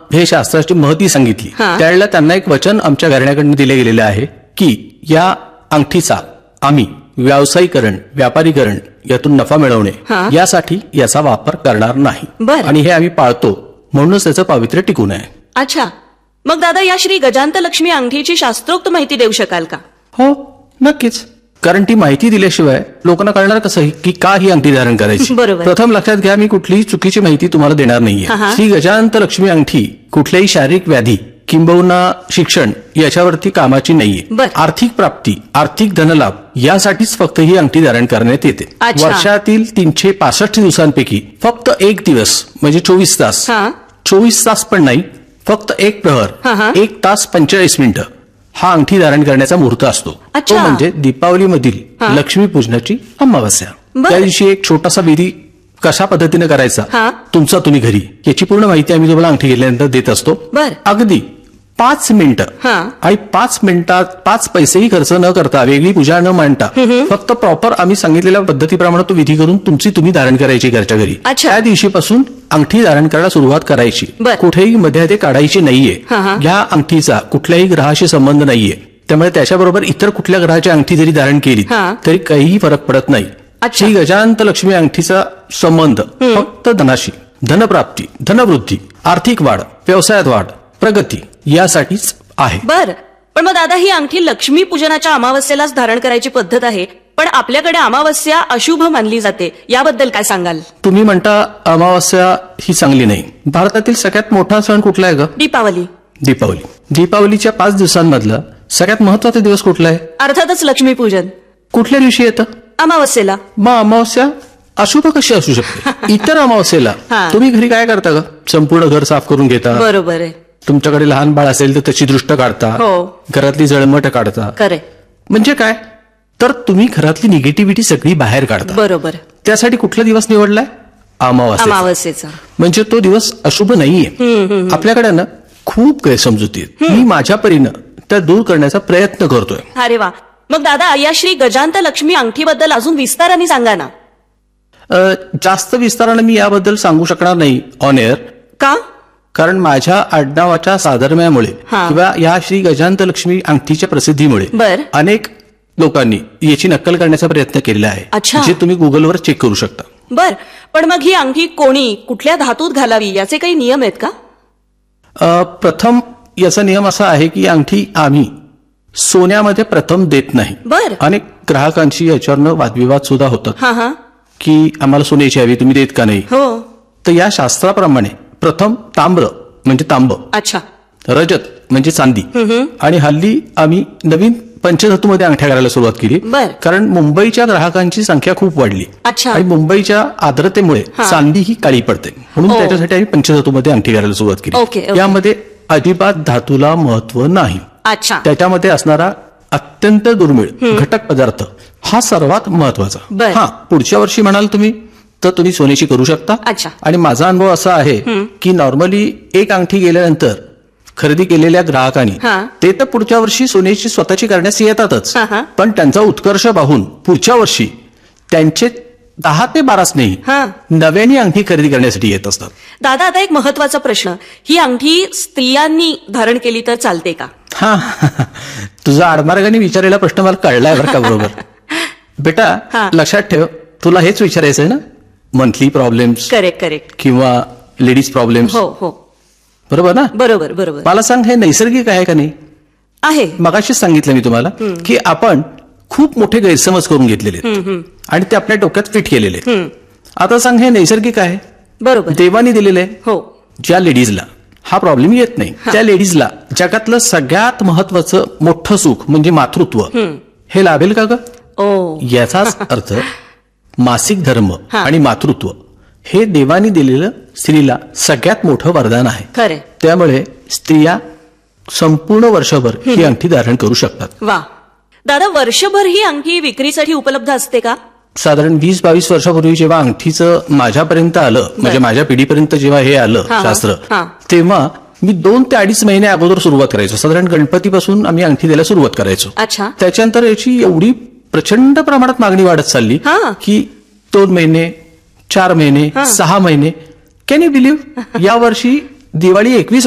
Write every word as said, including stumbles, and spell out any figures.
हे शास्त्राची महती सांगितली त्यावेळेला त्यांना एक वचन आमच्या घराण्याकडून दिले गेलेले आहे की या अंगठीचा आम्ही व्यावसायीकरण व्यापारीकरण यातून नफा मिळवणे यासाठी याचा वापर करणार नाही आणि हे आम्ही पाळतो म्हणूनच त्याचं पावित्र्य टिकून आहे. अच्छा, मग दादा या श्री गजांत लक्ष्मी अंगठीची शास्त्रोक्त माहिती देऊ शकाल का? हो नक्कीच, कारण ती माहिती दिल्याशिवाय लोकांना कळणार कसं की का ही अंगठी धारण करायची. प्रथम लक्षात घ्या, मी कुठलीही चुकीची माहिती तुम्हाला देणार नाहीये. श्री गजांत लक्ष्मी अंगठी कुठल्याही शारीरिक व्याधी किंबहुना शिक्षण याच्यावरती कामाची नाहीये. आर्थिक प्राप्ती आर्थिक धनलाभ यासाठीच फक्त ही अंगठी धारण करण्यात येते. वर्षातील तीनशे पासष्ट दिवसांपैकी फक्त एक दिवस म्हणजे चोवीस तास चोवीस तास पण नाही, फक्त एक प्रहर एक तास पंचेचाळीस मिनिटं हा अंगठी धारण करण्याचा मुहूर्त असतो. तो म्हणजे दीपावलीमधील लक्ष्मीपूजनाची अमावस्या. त्या दिवशी एक छोटासा विधी कशा पद्धतीने करायचा तुमचा तुम्ही घरी याची पूर्ण माहिती आम्ही तुम्हाला अंगठी घेतल्यानंतर देत असतो. अगदी पाच मिनिटं आणि पाच मिनिटात पाच पैसेही खर्च न करता वेगळी पूजा न मांडता फक्त प्रॉपर आम्ही सांगितलेल्या पद्धतीप्रमाणे तो विधी करून तुमची तुम्ही धारण करायची घरच्या घरी. त्या दिवशीपासून अंगठी धारण करायला सुरुवात करायची. कुठेही मध्ये काढायची नाहीये. या अंगठीचा कुठल्याही ग्रहाशी संबंध नाहीये, त्यामुळे त्याच्याबरोबर इतर कुठल्या ग्रहाची अंगठी जरी धारण केली तरी काहीही फरक पडत नाही. श्री गजांत लक्ष्मी अंगठीचा संबंध फक्त धनाशी, धनप्राप्ती, धनवृद्धी, आर्थिक वाढ, व्यवसायात वाढ, प्रगती यासाठीच आहे. बर, पण मग दादा ही अंगठी लक्ष्मी पूजनाच्या अमावस्येलाच धारण करायची पद्धत आहे, पण आपल्याकडे अमावस्या अशुभ मानली जाते, याबद्दल काय सांगाल? तुम्ही म्हणता अमावस्या ही चांगली नाही. भारतातील सगळ्यात मोठा सण कुठला आहे ग? दीपावली. दीपावली दीपावलीच्या पाच दिवसांमधला सगळ्यात महत्वाचा दिवस कुठला आहे? अर्थातच लक्ष्मीपूजन. कुठल्या दिवशी येतं? अमावस्येला. मग अमावस्या अशुभ कशी असू शकते? इतर अमावस्येला तुम्ही घरी काय करता ग? संपूर्ण घर साफ करून घेता. बरोबर आहे. तुमच्याकडे लहान बाळ असेल तर त्याची दृष्ट काढता, घरातली जळमट काढता. म्हणजे काय तर तुम्ही घरातली निगेटिव्हिटी सगळी बाहेर काढता. बरोबर. त्यासाठी कुठला दिवस निवडलाय? अमावस्या. अमावस्येचा. म्हणजे तो दिवस अशुभ नाहीये. आपल्याकडे ना खूप गैरसमजुती आहेत. मी माझ्या परीनं त्या दूर करण्याचा प्रयत्न करतोय. अरे वा. मग दादा या श्री गजांत लक्ष्मी अंगठीबद्दल अजून विस्ताराने सांगा ना. जास्त विस्ताराने मी याबद्दल सांगू शकणार नाही ऑन एअर. का? कारण माझ्या आडनावाच्या साधर्म्यामुळे किंवा या श्री गजांत लक्ष्मी अंगठीच्या प्रसिद्धीमुळे अनेक लोकांनी याची नक्कल करण्याचा प्रयत्न केलेला आहे, जे तुम्ही गुगलवर चेक करू शकता. बर, पण मग ही अंगठी कोणी कुठल्या धातूत घालावी याचे काही नियम आहेत का? प्रथम याचा नियम असा आहे की अंगठी आम्ही सोन्यामध्ये प्रथम देत नाही. बर. अनेक ग्राहकांशी याच्यावरनं वादविवाद सुद्धा होतात की आम्हाला सोन्याची हवी, तुम्ही देत का नाही. हो. तर या शास्त्राप्रमाणे प्रथम ताम्र म्हणजे तांब, अच्छा, रजत म्हणजे चांदी, आणि हल्ली आम्ही नवीन पंचधातूमध्ये अंगठ्या करायला सुरुवात केली. कारण मुंबईच्या ग्राहकांची संख्या खूप वाढली आणि मुंबईच्या आर्द्रतेमुळे चांदी ही काळी पडते, म्हणून त्याच्यासाठी आम्ही पंचधातूमध्ये अंगठी करायला सुरुवात केली. यामध्ये अजिबात धातूला महत्व नाही. त्याच्यामध्ये असणारा अत्यंत दुर्मिळ घटक पदार्थ हा सर्वात महत्वाचा. हा, पुढच्या वर्षी म्हणाल तुम्ही तर तुम्ही सोन्याची करू शकता. आणि माझा अनुभव असा आहे की नॉर्मली एक अंगठी गेल्यानंतर खरेदी केलेल्या ग्राहकांनी ते तर पुढच्या वर्षी सोन्याची स्वतःची करण्यास येतातच, पण त्यांचा उत्कर्ष पाहून पुढच्या वर्षी त्यांचे दहा ते बारा स्नेही नव्याने अंगठी खरेदी करण्यासाठी येत असतात. दादा आता एक महत्वाचा प्रश्न, ही अंगठी स्त्रियांनी धारण केली तर चालते का? हा, तुझा आडमार्गाने विचारलेला प्रश्न मला कळलाय बरं का. बरोबर बेटा, लक्षात ठेव, तुला हेच विचारायचं आहे ना, मंथली प्रॉब्लेम्स. Correct correct. किंवा लेडीज प्रॉब्लेम्स. हो हो, बरोबर ना. बरोबर बरोबर. मला सांग, हे नैसर्गिक आहे का नाही? आहे. मगाशीच सांगितलं मी तुम्हाला की आपण खूप मोठे गैरसमज करून घेतलेले आणि ते आपल्या डोक्यात फिट केलेले. आता सांग, हे नैसर्गिक आहे? बरोबर. देवानी दिलेले. हो. ज्या लेडीजला हा प्रॉब्लेम येत नाही त्या लेडीजला जगातलं सगळ्यात महत्वाचं मोठं सुख म्हणजे मातृत्व हे लाभेल का ग? याचाच अर्थ मासिक धर्म आणि मातृत्व हे देवानी दिलेलं स्त्रीला सगळ्यात मोठं वरदान आहे. खरे. त्यामुळे स्त्रिया संपूर्ण वर्षभर ही अंगठी धारण करू शकतात. वा. दादा, वर्षभर ही अंगठी विक्रीसाठी उपलब्ध असते का? साधारण वीस बावीस वर्षापूर्वी जेव्हा अंगठीचं माझ्यापर्यंत आलं, म्हणजे माझ्या पिढीपर्यंत जेव्हा हे आलं शास्त्र, तेव्हा मी दोन ते अडीच महिने अगोदर सुरुवात करायचो. साधारण गणपतीपासून आम्ही अंगठी द्यायला सुरुवात करायचो. त्याच्यानंतर याची एवढी प्रचंड प्रमाणात मागणी वाढत चालली की दोन महिने, चार महिने, सहा महिने, कॅन यू बिलीव्ह, या वर्षी दिवाळी एकवीस